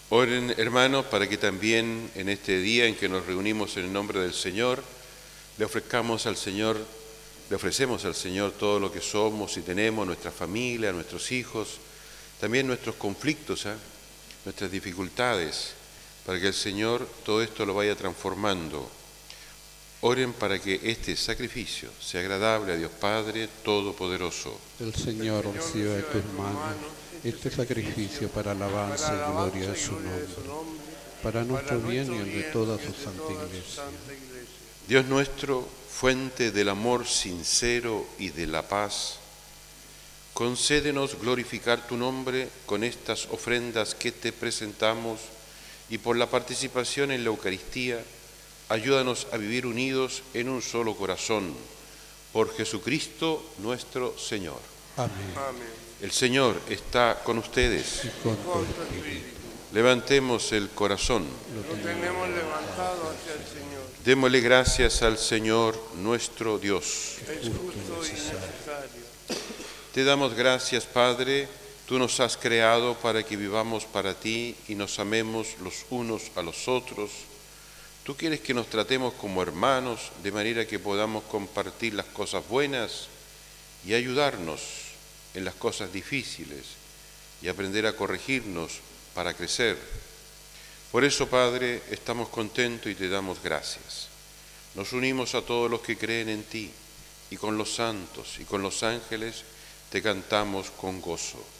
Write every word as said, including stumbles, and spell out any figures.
Oren, hermanos, para que también en este día en que nos reunimos en el nombre del Señor, le ofrezcamos al Señor, le ofrecemos al Señor todo lo que somos y tenemos, nuestra familia, nuestros hijos, también nuestros conflictos, ¿eh? nuestras dificultades, para que el Señor todo esto lo vaya transformando. Oren para que este sacrificio sea agradable a Dios Padre Todopoderoso. El Señor reciba de tus manos este sacrificio para alabanza y gloria de su nombre, para nuestro bien y el de toda su santa Iglesia. Dios nuestro, fuente del amor sincero y de la paz, concédenos glorificar tu nombre con estas ofrendas que te presentamos y por la participación en la Eucaristía, ayúdanos a vivir unidos en un solo corazón, por Jesucristo nuestro Señor. Amén. Amén. El Señor está con ustedes. Y con tu espíritu. Levantemos el corazón. Lo tenemos levantado hacia el Señor. Démosle gracias al Señor nuestro Dios. Es justo y necesario. Te damos gracias, Padre. Tú nos has creado para que vivamos para ti y nos amemos los unos a los otros. Tú quieres que nos tratemos como hermanos, de manera que podamos compartir las cosas buenas y ayudarnos en las cosas difíciles y aprender a corregirnos para crecer. Por eso, Padre, estamos contentos y te damos gracias. Nos unimos a todos los que creen en ti y con los santos y con los ángeles te cantamos con gozo.